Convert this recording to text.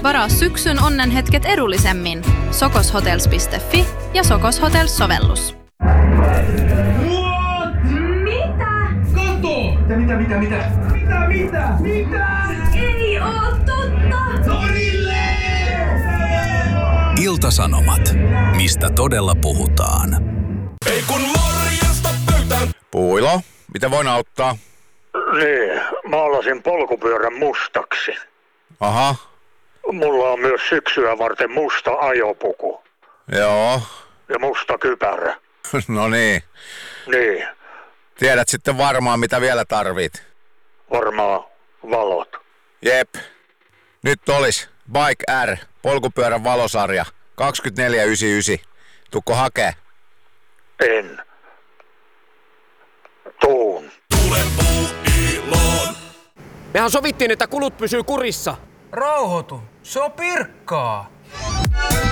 Varaa syksyn onnenhetket edullisemmin. Sokoshotels.fi ja Sokos Hotels-sovellus. What? Mitä? Kato! Mitä? Ei oo totta! Torille! Ilta-Sanomat. Mistä todella puhutaan? Ei kun morjesta pöytään. Puilo, mitä voin auttaa? Niin, maalasin polkupyörän mustaksi. Aha, Mulla on myös syksyä varten musta ajopuku joo. ja musta kypärä. No niin. Niin, Tiedät sitten varmaan, mitä vielä tarvit. varmaan valot. Jep. Nyt olis Bike R, polkupyörän valosarja, 24,99. Tukko hakee? En. Tuun. Tule puuiloon. Mehän sovittiin, että kulut pysyy kurissa. Rauhoitu, se on Pirkkaa.